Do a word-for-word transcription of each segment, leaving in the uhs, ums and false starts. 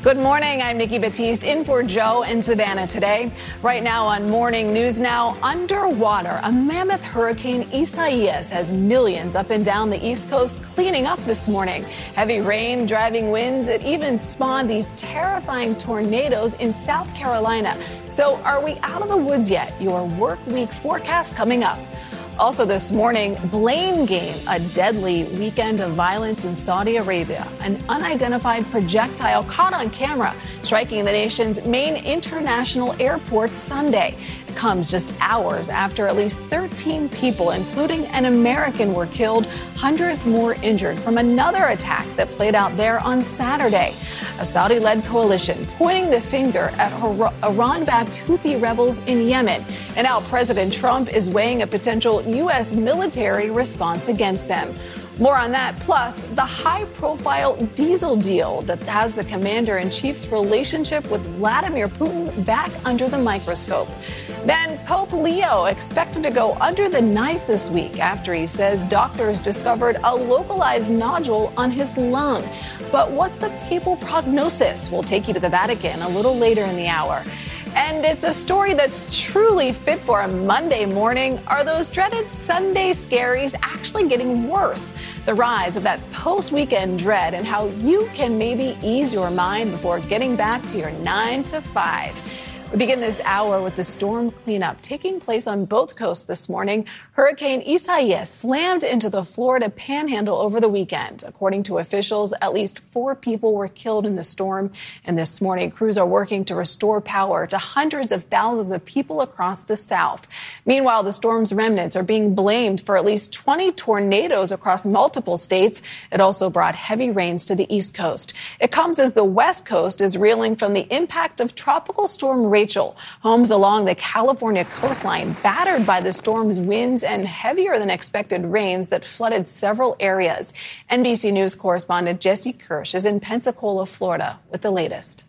Good morning. I'm Nikki Batiste in for Joe in Savannah today. Right now on Morning News Now, underwater, a mammoth hurricane Isaias has millions up and down the East Coast cleaning up this morning. Heavy rain, driving winds, it even spawned these terrifying tornadoes in South Carolina. So are we out of the woods yet? Your work week forecast coming up. Also this morning, blame game, a deadly weekend of violence in Saudi Arabia. An unidentified projectile caught on camera striking the nation's main international airport Sunday. It comes just hours after at least thirteen people, including an American, were killed, hundreds more injured from another attack that played out there on Saturday. A Saudi-led coalition pointing the finger at Iran-backed Houthi rebels in Yemen. And now President Trump is weighing a potential U S military response against them. More on that, plus the high-profile diesel deal that has the commander-in-chief's relationship with Vladimir Putin back under the microscope. Then Pope Leo expected to go under the knife this week after he says doctors discovered a localized nodule on his lung. But what's the papal prognosis? We'll take you to the Vatican a little later in the hour. And it's a story that's truly fit for a Monday morning. Are those dreaded Sunday scaries actually getting worse? The rise of that post-weekend dread and how you can maybe ease your mind before getting back to your nine to five. We begin this hour with the storm cleanup taking place on both coasts this morning. Hurricane Isaias slammed into the Florida panhandle over the weekend. According to officials, at least four people were killed in the storm. And this morning, crews are working to restore power to hundreds of thousands of people across the South. Meanwhile, the storm's remnants are being blamed for at least twenty tornadoes across multiple states. It also brought heavy rains to the East Coast. It comes as the West Coast is reeling from the impact of Tropical Storm Rachel. Homes along the California coastline battered by the storm's winds and heavier than expected rains that flooded several areas. N B C News correspondent Jesse Kirsch is in Pensacola, Florida, with the latest.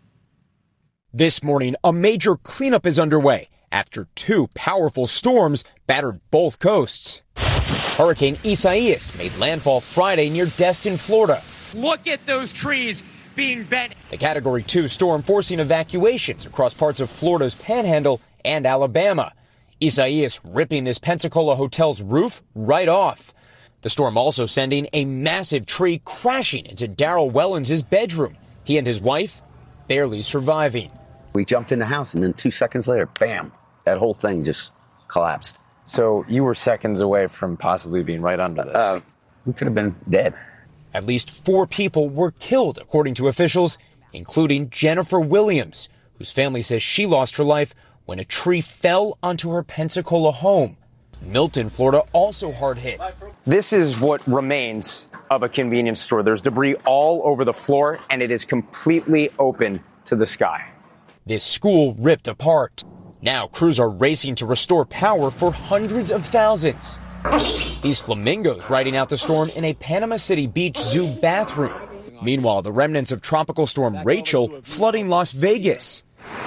This morning, a major cleanup is underway after two powerful storms battered both coasts. Hurricane Isaias made landfall Friday near Destin, Florida. Look at those trees being bent. The Category two storm forcing evacuations across parts of Florida's Panhandle and Alabama. Isaias ripping this Pensacola hotel's roof right off. The storm also sending a massive tree crashing into Daryl Wellens' bedroom. He and his wife barely surviving. We jumped in the house and then two seconds later, bam, that whole thing just collapsed. So you were seconds away from possibly being right under this. Uh, we could have been dead. At least four people were killed, according to officials, including Jennifer Williams, whose family says she lost her life when a tree fell onto her Pensacola home. Milton, Florida, also hard hit. This is what remains of a convenience store. There's debris all over the floor, and it is completely open to the sky. This school ripped apart. Now crews are racing to restore power for hundreds of thousands. These flamingos riding out the storm in a Panama City Beach Zoo bathroom. Meanwhile, the remnants of Tropical Storm Rachel flooding Las Vegas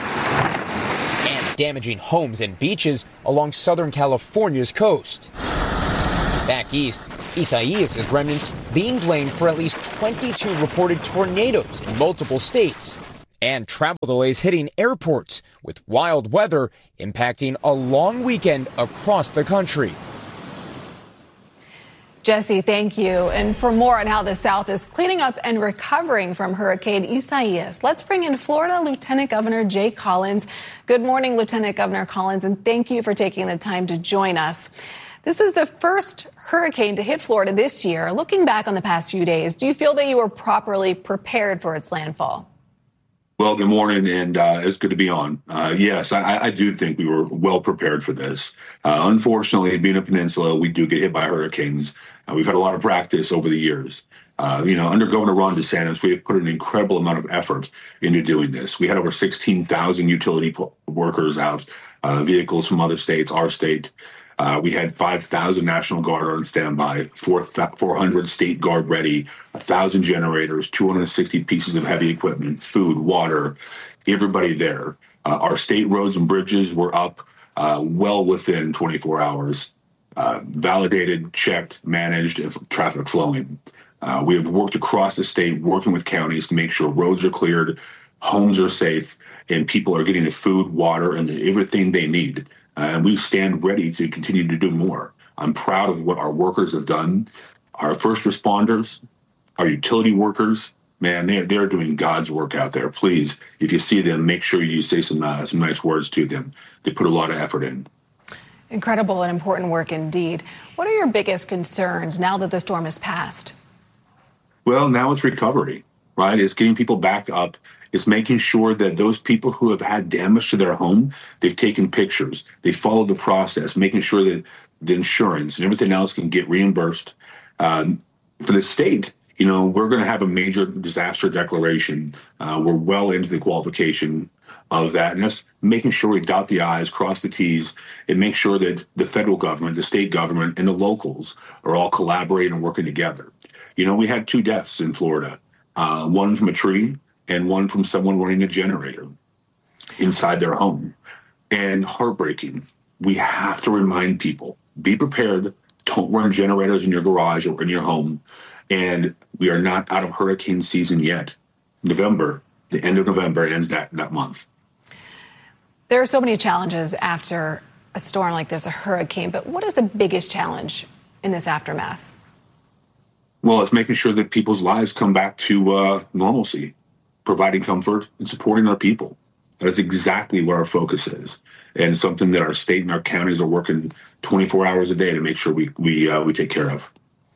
and damaging homes and beaches along Southern California's coast. Back east, Isaias' remnants being blamed for at least twenty-two reported tornadoes in multiple states. And travel delays hitting airports, with wild weather impacting a long weekend across the country. Jesse, thank you. And for more on how the South is cleaning up and recovering from Hurricane Isaias, let's bring in Florida Lieutenant Governor Jay Collins. Good morning, Lieutenant Governor Collins, and thank you for taking the time to join us. This is the first hurricane to hit Florida this year. Looking back on the past few days, do you feel that you were properly prepared for its landfall? Well, good morning, and uh, it's good to be on. Uh, yes, I, I do think we were well prepared for this. Uh, unfortunately, being a peninsula, we do get hit by hurricanes. Uh, we've had a lot of practice over the years. Uh, you know, under Governor Ron DeSantis, we have put an incredible amount of effort into doing this. We had over sixteen thousand utility po- workers out, uh, vehicles from other states, our state. Uh, we had five thousand National Guard on standby, four hundred State Guard ready, one thousand generators, two hundred sixty pieces of heavy equipment, food, water, everybody there. Uh, our state roads and bridges were up uh, well within twenty-four hours, uh, validated, checked, managed, and traffic flowing. Uh, we have worked across the state, working with counties to make sure roads are cleared, homes are safe, and people are getting the food, water, and the, everything they need. Uh, and we stand ready to continue to do more. I'm proud of what our workers have done. Our first responders, our utility workers, man, they're, they're doing God's work out there. Please, if you see them, make sure you say some, uh, some nice words to them. They put a lot of effort in. Incredible and important work indeed. What are your biggest concerns now that the storm has passed? Well, now it's recovery, right? It's getting people back up. It's making sure that those people who have had damage to their home, they've taken pictures, they followed the process, making sure that the insurance and everything else can get reimbursed. Um, for the state, you know, we're going to have a major disaster declaration. Uh, we're well into the qualification of that, and that's making sure we dot the I's, cross the T's, and make sure that the federal government, the state government, and the locals are all collaborating and working together. You know, we had two deaths in Florida, uh, one from a tree and one from someone running a generator inside their home. And heartbreaking. We have to remind people, be prepared, don't run generators in your garage or in your home. And we are not out of hurricane season yet. November, the end of November ends that, that month. There are so many challenges after a storm like this, a hurricane, but what is the biggest challenge in this aftermath? Well, it's making sure that people's lives come back to uh, normalcy, providing comfort and supporting our people. That is exactly what our focus is, and something that our state and our counties are working twenty-four hours a day to make sure we we uh, we take care of.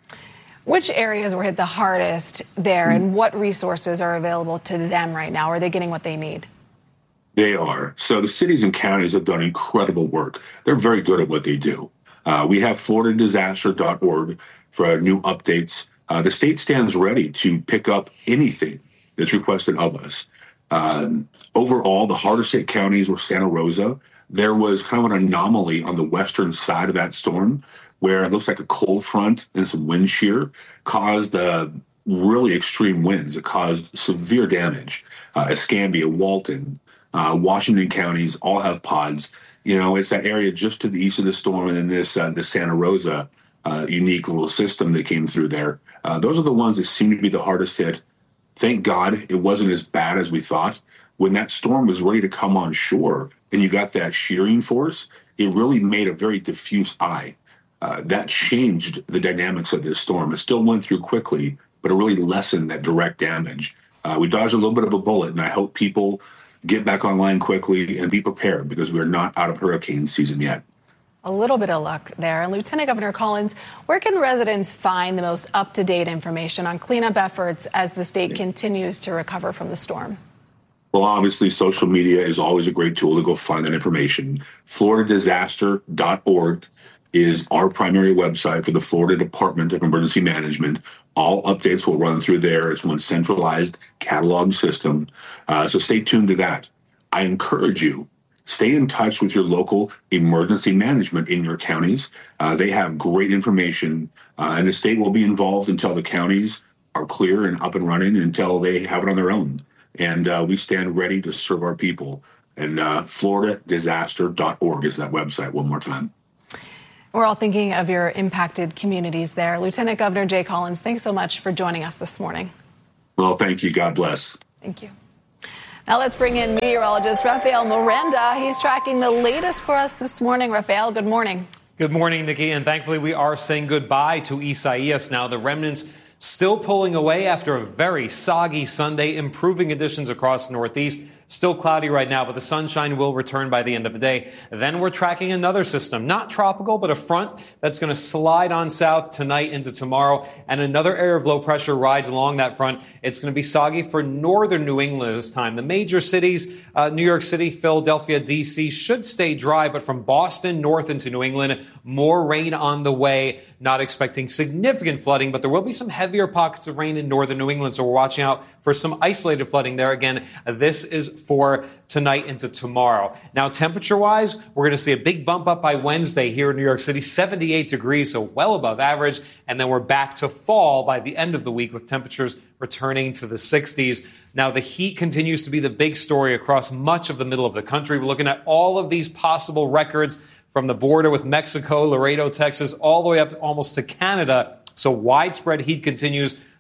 Which areas were hit the hardest there, and what resources are available to them right now? Are they getting what they need? They are. So the cities and counties have done incredible work. They're very good at what they do. Uh, we have Florida disaster dot org for new updates. Uh, the state stands ready to pick up anything that's requested of us. Um, overall, the hardest hit counties were Santa Rosa. There was kind of an anomaly on the western side of that storm where it looks like a cold front and some wind shear caused uh, really extreme winds. It caused severe damage. Uh, Escambia, Walton, uh, Washington counties all have pods. You know, it's that area just to the east of the storm, and then this uh, the Santa Rosa uh, unique little system that came through there. Uh, those are the ones that seem to be the hardest hit. Thank God it wasn't as bad as we thought. When that storm was ready to come on shore and you got that shearing force, it really made a very diffuse eye. Uh, that changed the dynamics of this storm. It still went through quickly, but it really lessened that direct damage. Uh, we dodged a little bit of a bullet, and I hope people get back online quickly and be prepared because we're not out of hurricane season yet. A little bit of luck there. And Lieutenant Governor Collins, where can residents find the most up-to-date information on cleanup efforts as the state continues to recover from the storm? Well, obviously, social media is always a great tool to go find that information. Florida disaster dot org is our primary website for the Florida Department of Emergency Management. All updates will run through there. It's one centralized catalog system. Uh, so stay tuned to that. I encourage you, stay in touch with your local emergency management in your counties. Uh, they have great information, uh, and the state will be involved until the counties are clear and up and running, until they have it on their own. And uh, we stand ready to serve our people. And uh, Florida disaster dot org is that website, one more time. We're all thinking of your impacted communities there. Lieutenant Governor Jay Collins, thanks so much for joining us this morning. Well, thank you. God bless. Thank you. Now let's bring in meteorologist Rafael Miranda. He's tracking the latest for us this morning. Rafael, good morning. Good morning, Nikki. And thankfully, we are saying goodbye to Isaias now. The remnants still pulling away after a very soggy Sunday, improving conditions across the Northeast. Still cloudy right now, but the sunshine will return by the end of the day. Then we're tracking another system, not tropical, but a front that's going to slide on south tonight into tomorrow. And another area of low pressure rides along that front. It's going to be soggy for northern New England this time. The major cities, uh, New York City, Philadelphia, D C, should stay dry, but from Boston north into New England, more rain on the way. Not expecting significant flooding, but there will be some heavier pockets of rain in northern New England, so we're watching out for some isolated flooding there. Again, this is for tonight into tomorrow. Now, temperature-wise, we're going to see a big bump up by Wednesday here in New York City, seventy-eight degrees, so well above average, and then we're back to fall by the end of the week with temperatures returning to the sixties. Now, the heat continues to be the big story across much of the middle of the country. We're looking at all of these possible records from the border with Mexico, Laredo, Texas, all the way up almost to Canada. So widespread heat continues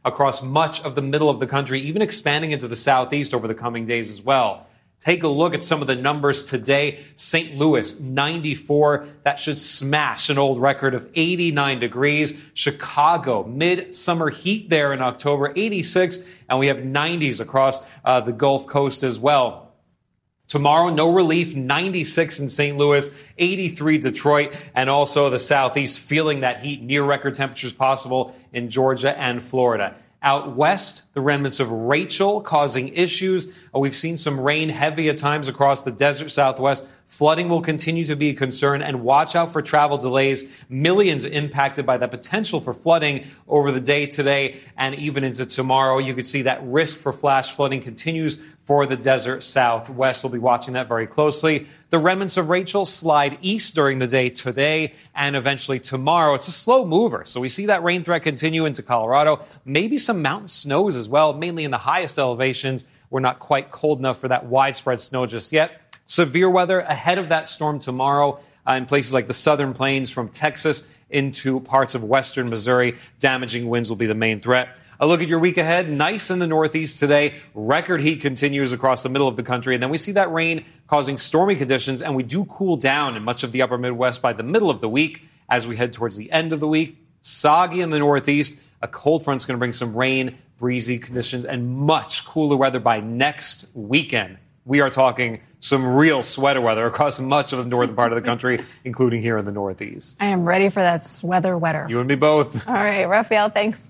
across much of the middle of the country, even expanding into the southeast over the coming days as well. Take a look at some of the numbers today. Saint Louis, ninety-four. That should smash an old record of eighty-nine degrees. Chicago, midsummer heat there in October, eighty-six. And we have nineties across uh, the Gulf Coast as well. Tomorrow, no relief, ninety-six in Saint Louis, eighty-three Detroit, and also the southeast feeling that heat, near record temperatures possible in Georgia and Florida. Out west, the remnants of Rachel causing issues. We've seen some rain heavy at times across the desert southwest. Flooding will continue to be a concern, and watch out for travel delays. Millions impacted by the potential for flooding over the day today and even into tomorrow. You can see that risk for flash flooding continues for the desert southwest. We'll be watching that very closely. The remnants of Rachel slide east during the day today and eventually tomorrow. It's a slow mover, so we see that rain threat continue into Colorado. Maybe some mountain snows as well, mainly in the highest elevations. We're not quite cold enough for that widespread snow just yet. Severe weather ahead of that storm tomorrow uh, in places like the southern plains from Texas into parts of western Missouri. Damaging winds will be the main threat. A look at your week ahead. Nice in the Northeast today. Record heat continues across the middle of the country. And then we see that rain causing stormy conditions. And we do cool down in much of the upper Midwest by the middle of the week as we head towards the end of the week. Soggy in the Northeast. A cold front's going to bring some rain, breezy conditions, and much cooler weather by next weekend. We are talking some real sweater weather across much of the northern part of the country, including here in the Northeast. I am ready for that weather wetter. You and me both. All right, Rafael, thanks.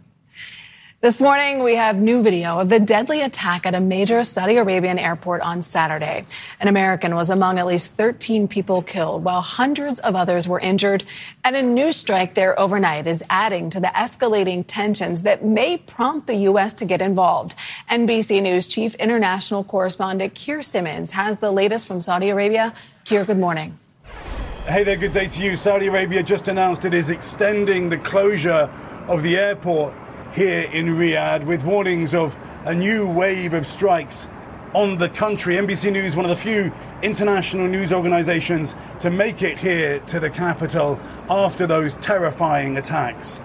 This morning, we have new video of the deadly attack at a major Saudi Arabian airport on Saturday. An American was among at least thirteen people killed, while hundreds of others were injured. And a new strike there overnight is adding to the escalating tensions that may prompt the U S to get involved. N B C News chief international correspondent Keir Simmons has the latest from Saudi Arabia. Keir, good morning. Hey there, good day to you. Saudi Arabia just announced it is extending the closure of the airport here in Riyadh, with warnings of a new wave of strikes on the country. N B C News, one of the few international news organizations to make it here to the capital after those terrifying attacks.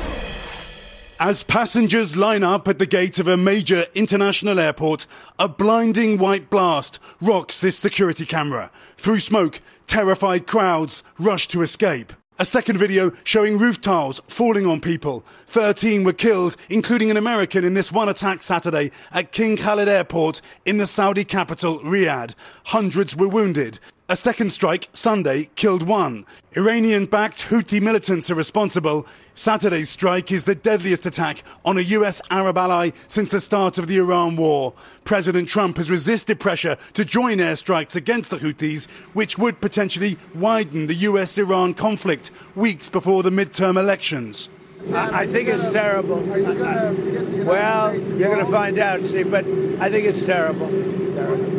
As passengers line up at the gate of a major international airport, a blinding white blast rocks this security camera. Through smoke, terrified crowds rush to escape. A second video showing roof tiles falling on people. thirteen were killed, including an American in this one attack Saturday at King Khalid Airport in the Saudi capital, Riyadh. Hundreds were wounded. A second strike Sunday killed one. Iranian-backed Houthi militants are responsible. Saturday's strike is the deadliest attack on a U S Arab ally since the start of the Iran war. President Trump has resisted pressure to join airstrikes against the Houthis, which would potentially widen the U S Iran conflict weeks before the midterm elections. I think it's terrible. Well, you're going to find out, Steve, but I think it's terrible. terrible.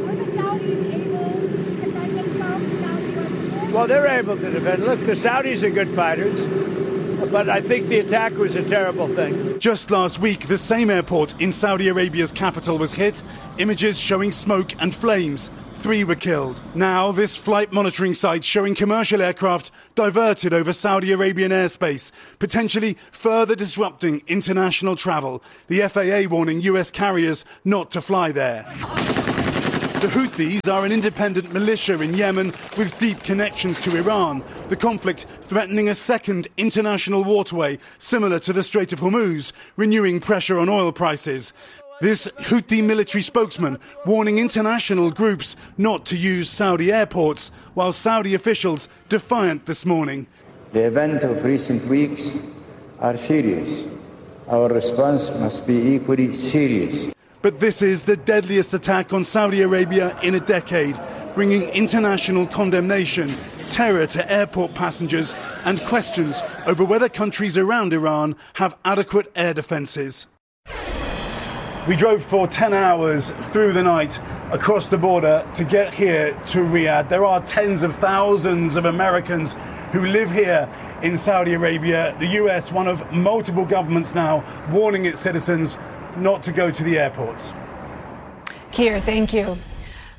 Well, they're able to defend. Look, the Saudis are good fighters, but I think the attack was a terrible thing. Just last week, the same airport in Saudi Arabia's capital was hit. Images showing smoke and flames. Three were killed. Now, this flight monitoring site showing commercial aircraft diverted over Saudi Arabian airspace, potentially further disrupting international travel. The F A A warning U S carriers not to fly there. The Houthis are an independent militia in Yemen with deep connections to Iran. The conflict threatening a second international waterway similar to the Strait of Hormuz, renewing pressure on oil prices. This Houthi military spokesman warning international groups not to use Saudi airports, while Saudi officials defiant this morning. The events of recent weeks are serious. Our response must be equally serious. But this is the deadliest attack on Saudi Arabia in a decade, bringing international condemnation, terror to airport passengers, and questions over whether countries around Iran have adequate air defenses. We drove for ten hours through the night across the border to get here to Riyadh. There are tens of thousands of Americans who live here in Saudi Arabia. The U S, one of multiple governments now, warning its citizens not to go to the airports. Keir, thank you.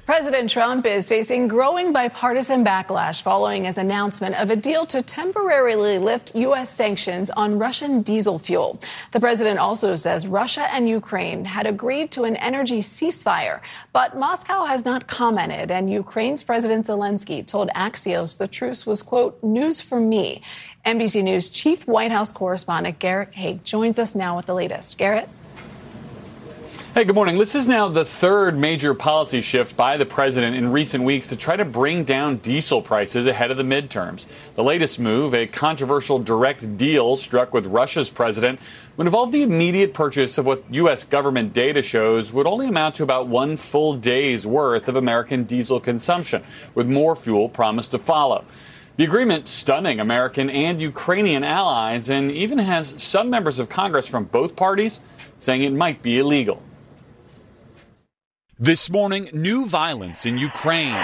President Trump is facing growing bipartisan backlash following his announcement of a deal to temporarily lift U S sanctions on Russian diesel fuel. The president also says Russia and Ukraine had agreed to an energy ceasefire, but Moscow has not commented, and Ukraine's President Zelensky told Axios the truce was, quote, news for me. N B C News chief White House correspondent Garrett Haake joins us now with the latest. Garrett? Hey, good morning. This is now the third major policy shift by the president in recent weeks to try to bring down diesel prices ahead of the midterms. The latest move, a controversial direct deal struck with Russia's president, would involve the immediate purchase of what U S government data shows would only amount to about one full day's worth of American diesel consumption, with more fuel promised to follow. The agreement stunning American and Ukrainian allies, and even has some members of Congress from both parties saying it might be illegal. This morning, new violence in Ukraine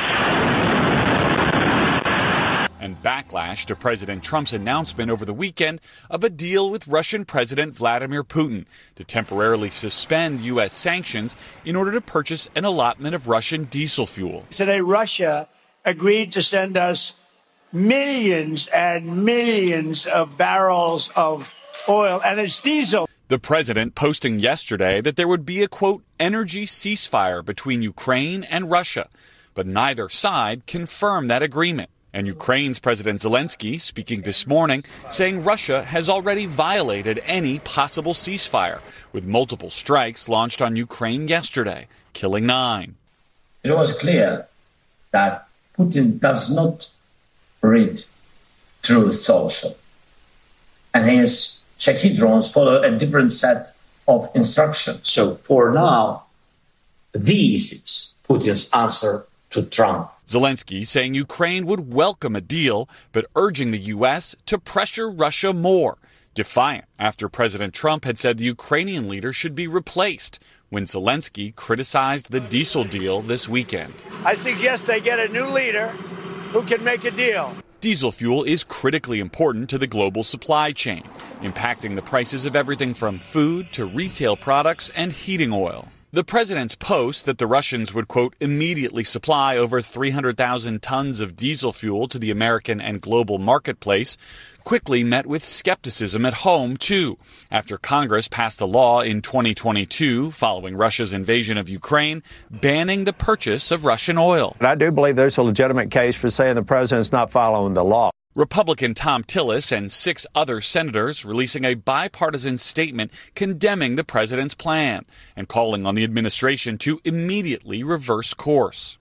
and backlash to President Trump's announcement over the weekend of a deal with Russian President Vladimir Putin to temporarily suspend U S sanctions in order to purchase an allotment of Russian diesel fuel. Today, Russia agreed to send us millions and millions of barrels of oil, and it's diesel. The president posting yesterday that there would be a, quote, energy ceasefire between Ukraine and Russia, but neither side confirmed that agreement. And Ukraine's President Zelensky speaking this morning saying Russia has already violated any possible ceasefire, with multiple strikes launched on Ukraine yesterday, killing nine. It was clear that Putin does not read Truth Social, and his Shahed drones follow a different set of instructions. So for now, this is Putin's answer to Trump. Zelensky saying Ukraine would welcome a deal, but urging the U S to pressure Russia more, defiant after President Trump had said the Ukrainian leader should be replaced when Zelensky criticized the diesel deal this weekend. I suggest they get a new leader who can make a deal. Diesel fuel is critically important to the global supply chain, impacting the prices of everything from food to retail products and heating oil. The president's post that the Russians would, quote, immediately supply over three hundred thousand tons of diesel fuel to the American and global marketplace quickly met with skepticism at home, too, after Congress passed a law in twenty twenty-two following Russia's invasion of Ukraine, banning the purchase of Russian oil. I do believe there's a legitimate case for saying the president's not following the law. Republican Tom Tillis and six other senators releasing a bipartisan statement condemning the president's plan and calling on the administration to immediately reverse course.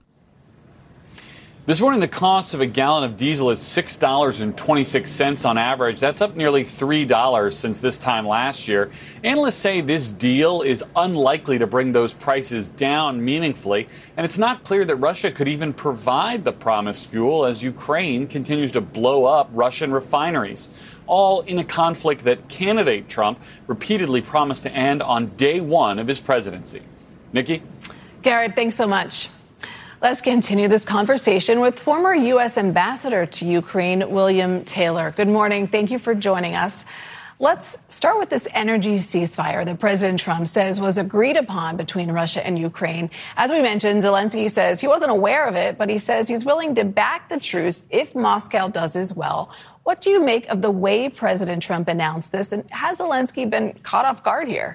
This morning, the cost of a gallon of diesel is six dollars and twenty-six cents on average. That's up nearly three dollars since this time last year. Analysts say this deal is unlikely to bring those prices down meaningfully, and it's not clear that Russia could even provide the promised fuel as Ukraine continues to blow up Russian refineries, all in a conflict that candidate Trump repeatedly promised to end on day one of his presidency. Nikki? Garrett, thanks so much. Let's continue this conversation with former U S Ambassador to Ukraine, William Taylor. Good morning. Thank you for joining us. Let's start with this energy ceasefire that President Trump says was agreed upon between Russia and Ukraine. As we mentioned, Zelensky says he wasn't aware of it, but he says he's willing to back the truce if Moscow does as well. What do you make of the way President Trump announced this? And has Zelensky been caught off guard here?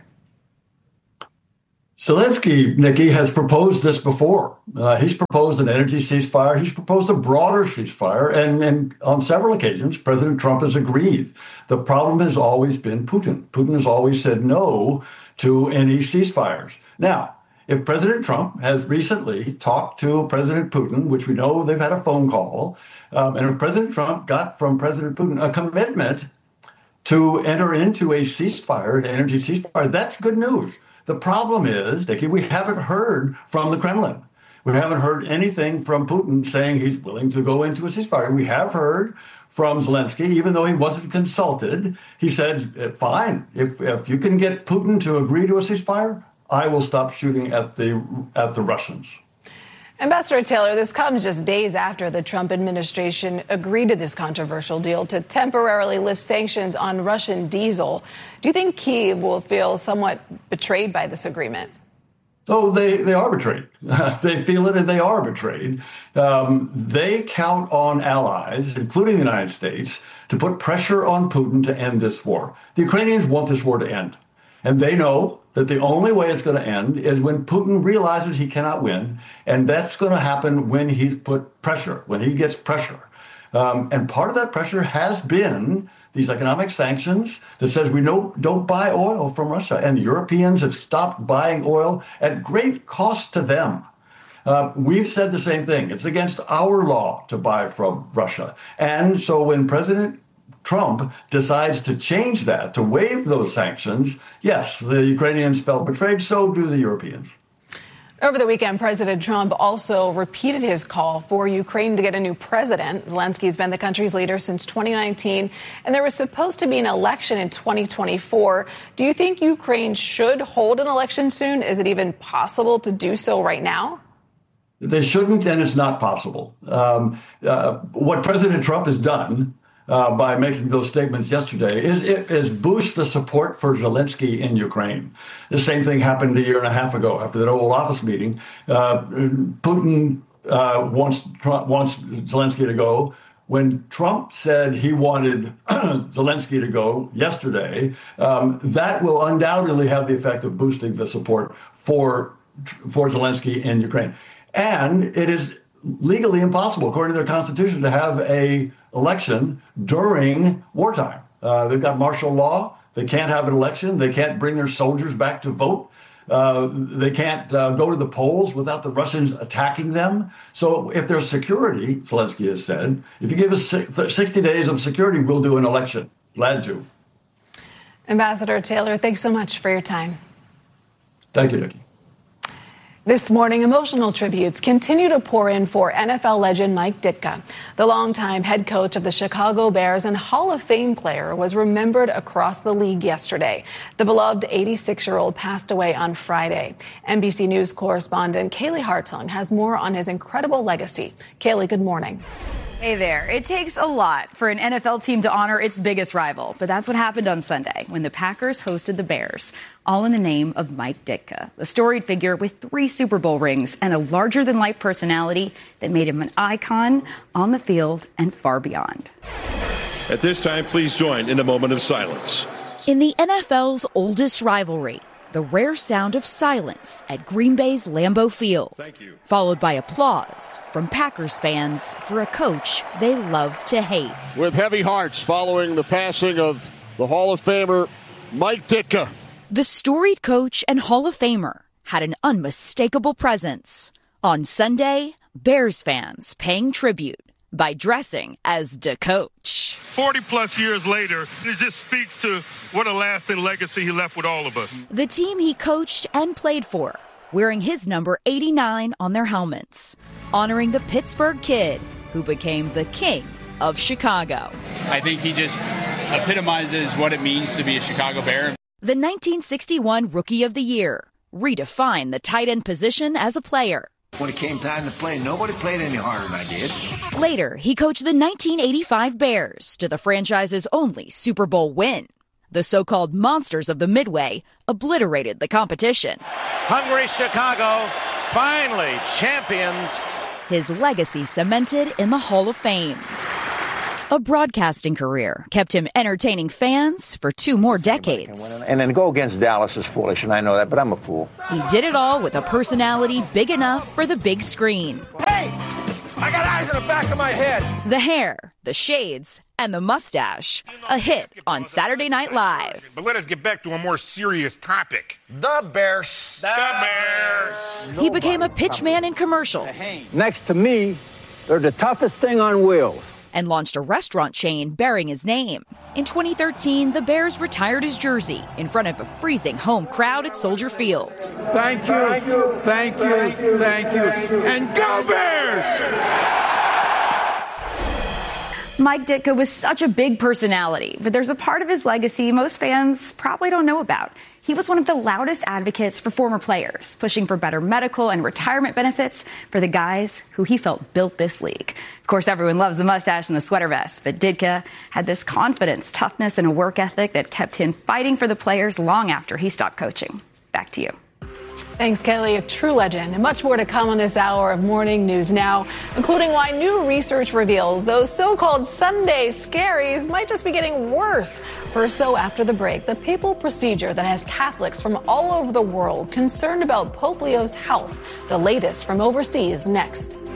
Zelensky, Nikki, has proposed this before. Uh, he's proposed an energy ceasefire. He's proposed a broader ceasefire. And, and on several occasions, President Trump has agreed. The problem has always been Putin. Putin has always said no to any ceasefires. Now, if President Trump has recently talked to President Putin, which we know they've had a phone call, um, and if President Trump got from President Putin a commitment to enter into a ceasefire, an energy ceasefire, that's good news. The problem is, Nikki, we haven't heard from the Kremlin. We haven't heard anything from Putin saying he's willing to go into a ceasefire. We have heard from Zelensky, even though he wasn't consulted. He said, fine, if, if you can get Putin to agree to a ceasefire, I will stop shooting at the at the Russians. Ambassador Taylor, this comes just days after the Trump administration agreed to this controversial deal to temporarily lift sanctions on Russian diesel. Do you think Kyiv will feel somewhat betrayed by this agreement? So they, they are betrayed. They feel it and they are betrayed. Um, they count on allies, including the United States, to put pressure on Putin to end this war. The Ukrainians want this war to end. And they know that the only way it's going to end is when Putin realizes he cannot win. And that's going to happen when he's put pressure, when he gets pressure. Um, and part of that pressure has been these economic sanctions that says we no, don't buy oil from Russia. And Europeans have stopped buying oil at great cost to them. Uh, we've said the same thing. It's against our law to buy from Russia. And so when President Trump decides to change that, to waive those sanctions, yes, the Ukrainians felt betrayed, so do the Europeans. Over the weekend, President Trump also repeated his call for Ukraine to get a new president. Zelensky's been the country's leader since twenty nineteen, and there was supposed to be an election in twenty twenty-four. Do you think Ukraine should hold an election soon? Is it even possible to do so right now? They shouldn't, and it's not possible. Um, uh, what President Trump has done Uh, by making those statements yesterday, is it is boost the support for Zelensky in Ukraine. The same thing happened a year and a half ago after that Oval Office meeting. Uh, Putin uh, wants Trump, wants Zelensky to go. When Trump said he wanted Zelensky to go yesterday, um, that will undoubtedly have the effect of boosting the support for for Zelensky in Ukraine. And it is legally impossible, according to their constitution, to have a election during wartime. Uh, they've got martial law. They can't have an election. They can't bring their soldiers back to vote. Uh, they can't uh, go to the polls without the Russians attacking them. So if there's security, Zelensky has said, if you give us sixty days of security, we'll do an election. Glad to. Ambassador Taylor, thanks so much for your time. Thank you, Nikki. This morning, emotional tributes continue to pour in for N F L legend Mike Ditka. The longtime head coach of the Chicago Bears and Hall of Fame player was remembered across the league yesterday. The beloved eighty-six-year-old passed away on Friday. N B C News correspondent Kaylee Hartung has more on his incredible legacy. Kaylee, good morning. Hey there. It takes a lot for an N F L team to honor its biggest rival, but that's what happened on Sunday when the Packers hosted the Bears, all in the name of Mike Ditka, a storied figure with three Super Bowl rings and a larger-than-life personality that made him an icon on the field and far beyond. At this time, please join in a moment of silence. In the N F L's oldest rivalry, the rare sound of silence at Green Bay's Lambeau Field, followed by applause from Packers fans for a coach they love to hate. With heavy hearts following the passing of the Hall of Famer, Mike Ditka. The storied coach and Hall of Famer had an unmistakable presence. On Sunday, Bears fans paying tribute by dressing as the coach. forty plus years later, it just speaks to what a lasting legacy he left with all of us. The team he coached and played for, wearing his number eighty-nine on their helmets, honoring the Pittsburgh Kid who became the king of Chicago. I think he just epitomizes what it means to be a Chicago Bear. The nineteen sixty-one Rookie of the Year redefined the tight end position as a player. When it came time to play, nobody played any harder than I did. Later, he coached the nineteen eighty-five Bears to the franchise's only Super Bowl win. The so-called monsters of the Midway obliterated the competition. Hungry Chicago, finally champions. His legacy cemented in the Hall of Fame. A broadcasting career kept him entertaining fans for two more decades. And then go against Dallas is foolish, and I know that, but I'm a fool. He did it all with a personality big enough for the big screen. Hey! I got eyes in the back of my head. The hair, the shades, and the mustache. A hit on Saturday Night Live. But let us get back to a more serious topic. The Bears. The, the Bears. He became a pitchman in commercials. Next to me, they're the toughest thing on wheels. And launched a restaurant chain bearing his name. In twenty thirteen, the Bears retired his jersey in front of a freezing home crowd at Soldier Field. Thank you, thank you, thank you, and go Bears! Mike Ditka was such a big personality, but there's a part of his legacy most fans probably don't know about. He was one of the loudest advocates for former players, pushing for better medical and retirement benefits for the guys who he felt built this league. Of course, everyone loves the mustache and the sweater vest, but Ditka had this confidence, toughness, and a work ethic that kept him fighting for the players long after he stopped coaching. Back to you. Thanks, Kelly. A true legend. And much more to come on this hour of Morning News Now, including why new research reveals those so-called Sunday scaries might just be getting worse. First, though, after the break, the papal procedure that has Catholics from all over the world concerned about Pope Leo's health. The latest from overseas next.